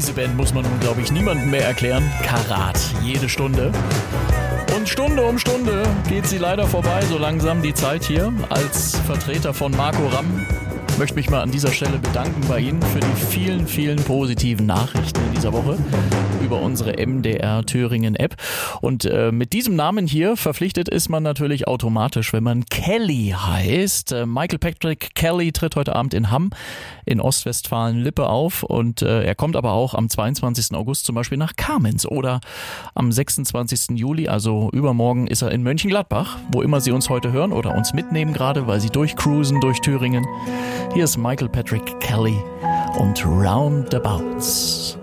Diese Band muss man nun, glaube ich, niemandem mehr erklären. Karat, jede Stunde. Und Stunde um Stunde geht sie leider vorbei, so langsam die Zeit hier. Als Vertreter von Marco Ramm möchte mich mal an dieser Stelle bedanken bei Ihnen für die vielen, vielen positiven Nachrichten in dieser Woche über unsere MDR Thüringen App. Und mit diesem Namen hier verpflichtet ist man natürlich automatisch, wenn man Kelly heißt. Michael Patrick Kelly tritt heute Abend in Hamm in Ostwestfalen-Lippe auf und er kommt aber auch am 22. August zum Beispiel nach Kamenz oder am 26. Juli, also übermorgen, ist er in Mönchengladbach, wo immer Sie uns heute hören oder uns mitnehmen gerade, weil Sie durchcruisen durch Thüringen. Hier ist Michael Patrick Kelly und Roundabouts.